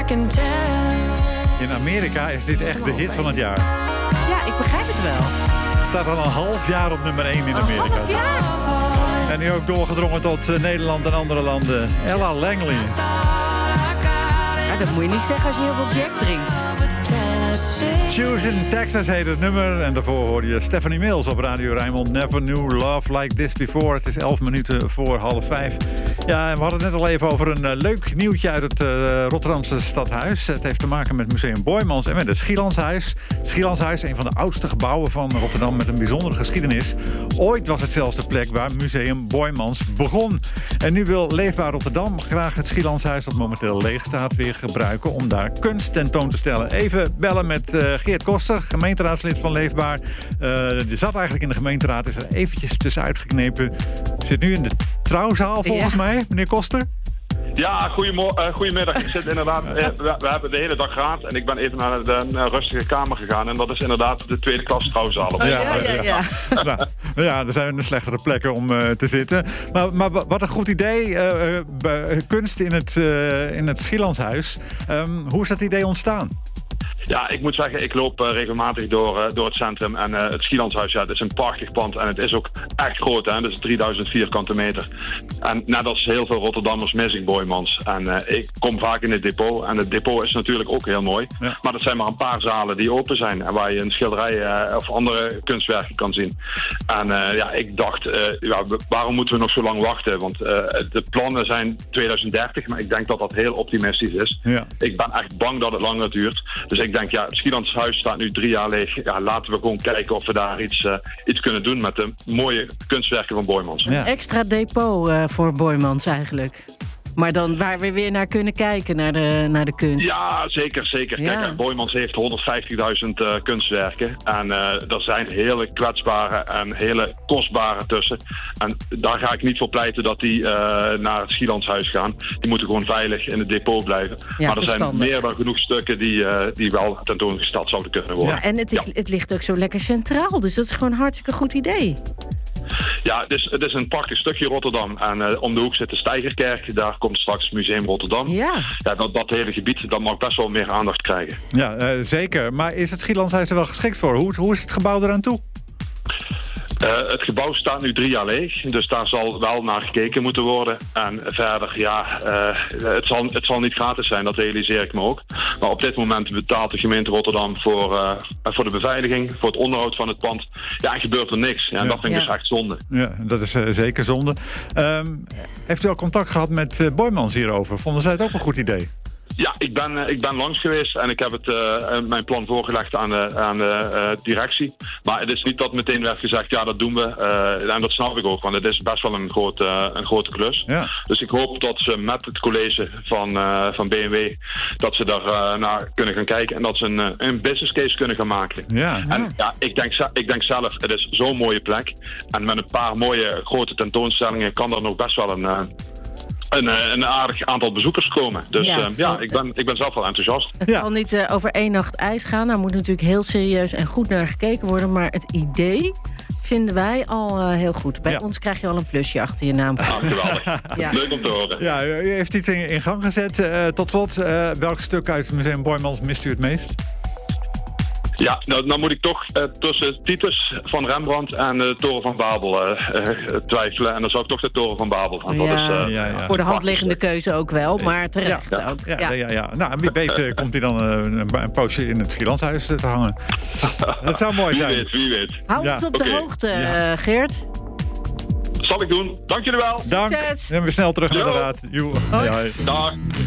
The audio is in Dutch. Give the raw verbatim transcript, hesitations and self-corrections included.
can tell. In Amerika is dit echt de hit van het jaar. Ja, ik begrijp het wel. Staat al een half jaar op nummer één in Een Amerika. half jaar? En nu ook doorgedrongen tot uh, Nederland en andere landen. Ella Langley. Ja, dat moet je niet zeggen als je heel veel Jack drinkt. Shoes in Texas heet het nummer. En daarvoor hoorde je Stephanie Mills op Radio Rijnmond. Never knew love like this before. Het is elf minuten voor half vijf. Ja, en we hadden het net al even over een uh, leuk nieuwtje uit het uh, Rotterdamse stadhuis. Het heeft te maken met Museum Boijmans en met het Schielandshuis. Het Schielandshuis, een van de oudste gebouwen van Rotterdam met een bijzondere geschiedenis. Ooit was het zelfs de plek waar Museum Boijmans begon. En nu wil Leefbaar Rotterdam graag het Schielandshuis, dat momenteel leeg staat, weer gebruiken om daar kunst tentoon te stellen. Even bellen met uh, Geert Koster, gemeenteraadslid van Leefbaar. Uh, die zat eigenlijk in de gemeenteraad, is er eventjes tussenuit geknepen. Zit nu in de trouwzaal volgens ja. mij, meneer Koster. Ja, goedemorgen, uh, goedemiddag. Ik zit inderdaad, uh, we, we hebben de hele dag gehad en ik ben even naar de, de, de rustige kamer gegaan. En dat is inderdaad de tweede klas trouwzaal. Oh, ja, ja, ja. ja. nou, ja, er zijn slechtere plekken om uh, te zitten. Maar, maar wat een goed idee. Uh, uh, kunst in het, uh, in het Schielandshuis. Um, hoe is dat idee ontstaan? Ja, ik moet zeggen, ik loop uh, regelmatig door, uh, door het centrum en uh, het Schielandshuis, ja, het is een prachtig pand en het is ook echt groot, hè, dus drieduizend vierkante meter. En net als heel veel Rotterdammers mis ik Boijmans. En uh, ik kom vaak in het depot en het depot is natuurlijk ook heel mooi, ja. Maar dat zijn maar een paar zalen die open zijn en waar je een schilderij uh, of andere kunstwerken kan zien. En uh, ja, ik dacht, uh, ja, waarom moeten we nog zo lang wachten? Want uh, de plannen zijn tweeduizend dertig, maar ik denk dat dat heel optimistisch is. Ja. Ik ben echt bang dat het langer duurt, dus ik denk, ja, het Schielandshuis staat nu drie jaar leeg. Ja, laten we gewoon kijken of we daar iets, uh, iets kunnen doen met de mooie kunstwerken van Boijmans. Ja. Extra depot uh, voor Boijmans eigenlijk. Maar dan waar we weer naar kunnen kijken, naar de, naar de kunst. Ja, zeker, zeker. Ja. Kijk, Boijmans heeft honderdvijftigduizend uh, kunstwerken. En uh, er zijn hele kwetsbare en hele kostbare tussen. En daar ga ik niet voor pleiten dat die uh, naar het Schielandshuis gaan. Die moeten gewoon veilig in het depot blijven. Ja, maar er zijn meer dan genoeg stukken die, uh, die wel tentoongesteld zouden kunnen worden. Ja, en het, is, ja. het ligt ook zo lekker centraal. Dus dat is gewoon een hartstikke goed idee. Ja, het is, het is een prachtig stukje Rotterdam. En uh, om de hoek zit de Steigerkerk. Daar komt straks Museum Rotterdam. Ja. Ja, dat, dat hele gebied, dat mag best wel meer aandacht krijgen. Ja, uh, zeker. Maar is het Schielandshuis er wel geschikt voor? Hoe, hoe is het gebouw eraan toe? Uh, het gebouw staat nu drie jaar leeg, dus daar zal wel naar gekeken moeten worden. En verder, ja, uh, het, zal, het zal niet gratis zijn, dat realiseer ik me ook. Maar op dit moment betaalt de gemeente Rotterdam voor, uh, voor de beveiliging, voor het onderhoud van het pand. Ja, en gebeurt er niks. Ja, en ja. dat vind ik ja. dus echt zonde. Ja, dat is uh, zeker zonde. Um, heeft u al contact gehad met uh, Boijmans hierover? Vonden zij het ook een goed idee? Ja, ik ben, uh, ik ben langs geweest en ik heb het, uh, mijn plan voorgelegd aan de, aan de uh, directie. Maar het is niet dat meteen werd gezegd, ja, dat doen we. Uh, en dat snap ik ook, want het is best wel een, groot, uh, een grote klus. Ja. Dus ik hoop dat ze met het college van, uh, van B M W, dat ze daar uh, naar kunnen gaan kijken en dat ze een, een business case kunnen gaan maken. Ja, ja. En ja, ik denk, ik denk zelf, het is zo'n mooie plek. En met een paar mooie grote tentoonstellingen kan er nog best wel een... Uh, Een, een aardig aantal bezoekers komen. Dus ja, uh, ja ik, ben, ik ben zelf wel enthousiast. Het ja. zal niet uh, over één nacht ijs gaan. Daar moet natuurlijk heel serieus en goed naar gekeken worden. Maar het idee vinden wij al uh, heel goed. Bij ja. ons krijg je al een plusje achter je naam. Ah, geweldig. Ja. Leuk om te horen. Ja, u heeft iets in, in gang gezet. Uh, tot slot, uh, welk stuk uit het Museum Boijmans mist u het meest? Ja, nou, dan moet ik toch uh, tussen Titus van Rembrandt en de Toren van Babel uh, uh, twijfelen. En dan zou ik toch de Toren van Babel gaan. Ja, dat is, uh, ja, ja. Voor de hand liggende keuze ook wel, maar terecht ja, ook. Ja, ja. Ja, ja. Nou, wie weet uh, komt hij dan uh, een, een poosje in het Schielandshuis te hangen. Dat zou mooi zijn. Wie weet, wie weet. Hou ja. ons op okay. de hoogte, ja. uh, Geert. Zal ik doen. Dank jullie wel. Dank. Succes. En we snel terug naar de raad. Joe. Hoi. Dag.